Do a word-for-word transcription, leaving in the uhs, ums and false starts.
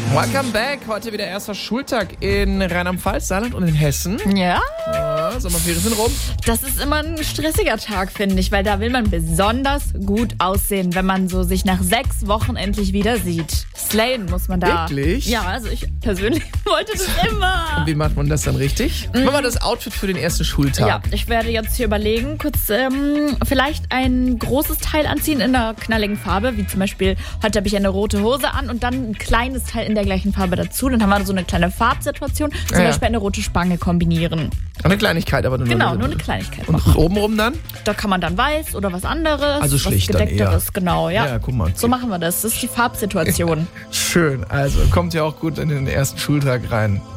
Welcome back. Heute wieder erster Schultag in Rheinland-Pfalz, Saarland und in Hessen. Ja. Ja, Sommerferien sind rum. Das ist immer ein stressiger Tag, finde ich, weil da will man besonders gut aussehen, wenn man so sich nach sechs Wochen endlich wieder sieht. Slayen muss man da. Wirklich? Ja, also ich persönlich wollte das immer. Und wie macht man das dann richtig? Mhm. Machen wir das Outfit für den ersten Schultag. Ja, ich werde jetzt hier überlegen, kurz ähm, vielleicht ein großes Teil anziehen in einer knalligen Farbe, wie zum Beispiel, heute habe ich eine rote Hose an und dann ein kleines Teil in der gleichen Farbe dazu. Dann haben wir so eine kleine Farbsituation, zum Ja. Beispiel eine rote Spange kombinieren. Eine Kleinigkeit, aber nur Genau, eine, nur eine Kleinigkeit Und machen. obenrum dann? Da kann man dann weiß oder was anderes, Also was schlicht dann gedeckteres, eher. genau, ja. Ja, guck mal. So machen wir das. Das ist die Farbsituation. Schön. Also kommt ja auch gut in den ersten Schultag rein.